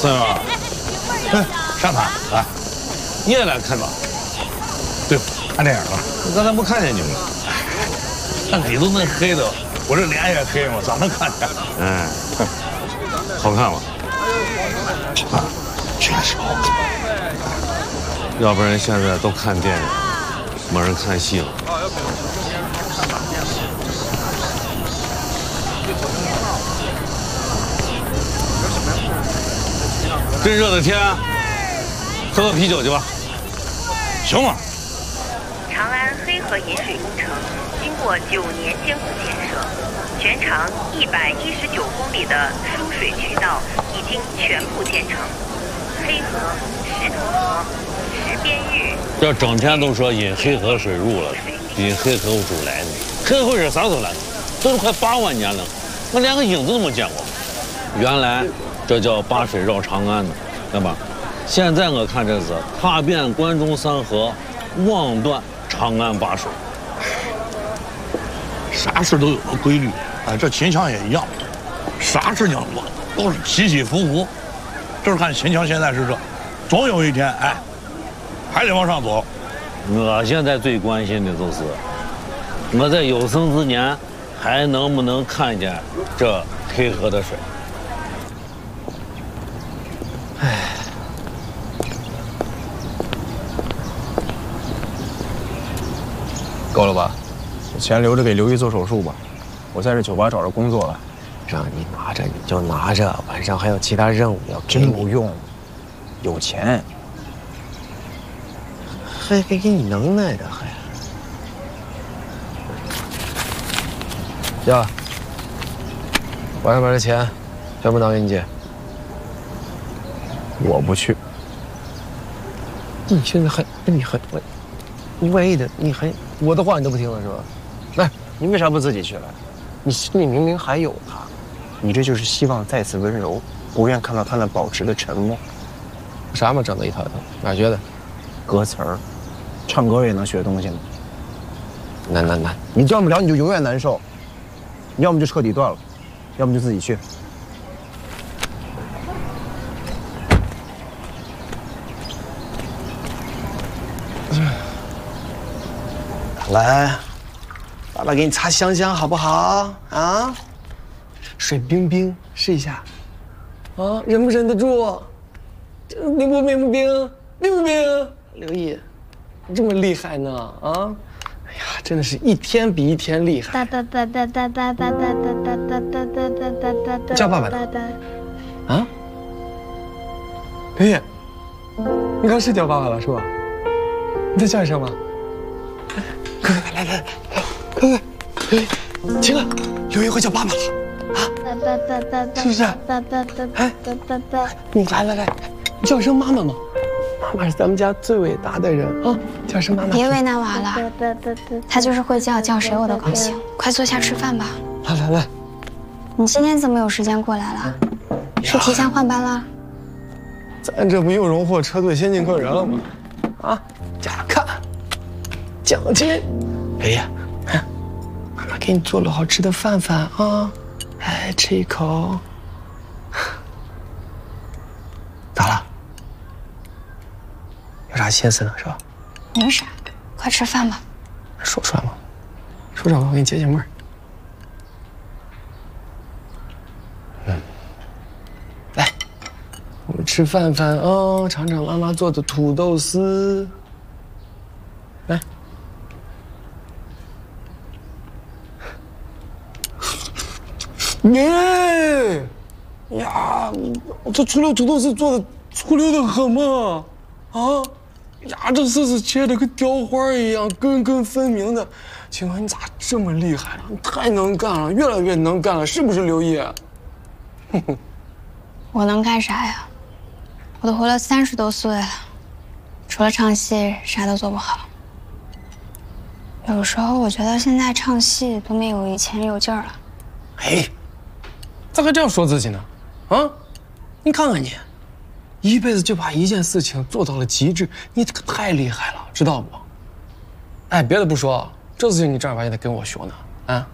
孙友， 上哪啊？ 你也来看吧？ 对，看电影了。 我刚才没看见你们。 那里头那黑的，我这脸也黑嘛，咋能看见？ 嗯，好看吗？ 好看，确实好看。 要不然现在都看电影，没人看戏了。这热的天，喝个啤酒去吧。 行啊。 长安黑河引水工程经过9年艰苦建设，全长119公里的输水渠道已经全部建成。黑河、石头河、石边峪， 这整天都说引黑河水入了，引黑河水来呢。黑河水啥时候来的？都是快8万年了，我连个影子都没见过。原来这叫八水绕长安呢，对吧？现在我看这是踏遍关中3河，望断长安8水。 啥事都有个规律，哎，这秦腔也一样，啥事情都是起起伏伏。就是看秦腔现在是这，总有一天，哎，还得往上走。 我现在最关心的就是我在有生之年还能不能看见这黑河的水。 够了吧？钱留着给刘姨做手术吧。我在这酒吧找着工作了。 让你拿着你就拿着，晚上还有其他任务要给你。 真不用，有钱。 还给你能耐的还。呀，晚上把这钱全部拿给你姐。 我不去。 你现在还你万一的你还我的话你都不听了是吧？来，你为啥不自己去了？你心里明明还有他。 你这就是希望再次温柔，不愿看到他那保持的沉默。 啥嘛整得一塌糊涂？哪学的？ 歌词儿，唱歌也能学东西呢。 难， 你断不了你就永远难受，要么就彻底断了，要么就自己去。 来，爸爸给你擦香香好不好？啊？水冰冰，试一下。啊，忍不忍得住？冰不冰？冰不冰？刘毅，你这么厉害呢？啊？哎呀，真的是一天比一天厉害。叫爸爸呢？啊？刘毅，你刚是叫爸爸了是吧？你再叫一声吧。来，快，行了，刘毅会叫爸爸了。是不是？哎，你来，你叫声妈妈嘛。妈妈是咱们家最伟大的人啊！叫声妈妈。 别为难娃了，他就是会叫谁我都高兴。快坐下吃饭吧。 来。 你今天怎么有时间过来了？是提前换班了？ 咱这不又荣获车队先进客人了吗？啊，加看，奖金。刘烨，妈妈给你做了好吃的饭啊。哎，吃一口。咋了？有啥心思呢？是吧？ 没啥，快吃饭吧。 说出来嘛，说出来我给你解闷儿。来，我们吃饭啊，尝尝妈妈做的土豆丝。来。耶！呀，这醋溜土豆丝做的粗溜的很嘛！啊，呀，这丝丝切的跟雕花一样，根根分明的。青河，你咋这么厉害啊？你太能干了，越来越能干了，是不是刘烨？ 我能干啥呀？我都活了30多岁了，除了唱戏，啥都做不好。有时候我觉得现在唱戏都没有以前有劲儿了。 哎。咋还这样说自己呢？啊，你看看你，一辈子就把一件事情做到了极致，你可太厉害了，知道不？哎，别的不说，这事情你正儿八经得跟我学呢，啊。